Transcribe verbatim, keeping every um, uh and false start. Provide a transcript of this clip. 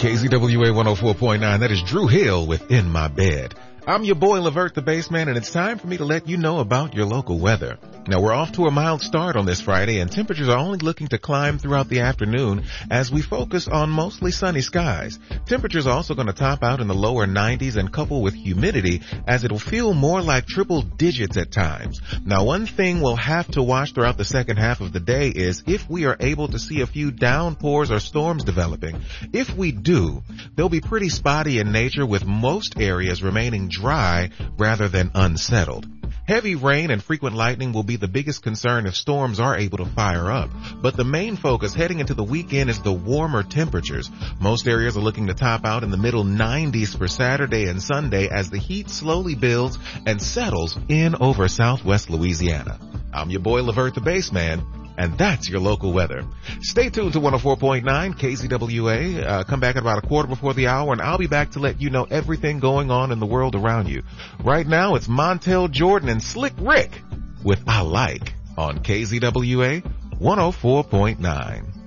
K Z W A one oh four point nine. That is Drew Hill with In My Bed. I'm your boy, Levert the Bassman, and it's time for me to let you know about your local weather. Now, we're off to a mild start on this Friday, and temperatures are only looking to climb throughout the afternoon as we focus on mostly sunny skies. Temperatures are also going to top out in the lower nineties and couple with humidity as it'll feel more like triple digits at times. Now, one thing we'll have to watch throughout the second half of the day is if we are able to see a few downpours or storms developing. If we do, they'll be pretty spotty in nature, with most areas remaining dry rather than unsettled. Heavy rain and frequent lightning will be the biggest concern if storms are able to fire up. But the main focus heading into the weekend is the warmer temperatures. Most areas are looking to top out in the middle nineties for Saturday and Sunday as the heat slowly builds and settles in over southwest Louisiana. I'm your boy, Levert the Bassman, and that's your local weather. Stay tuned to one oh four point nine K Z W A. Uh, come back at about a quarter before the hour, and I'll be back to let you know everything going on in the world around you. Right now, it's Montel Jordan and Slick Rick with I Like on K Z W A one oh four point nine.